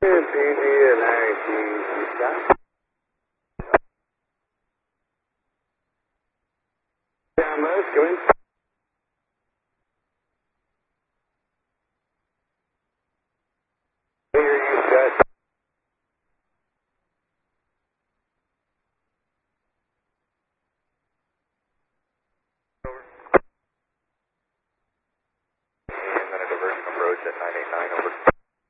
PDNIT. Cameras, come in. Here you got. And then a diversion approach at 989 over.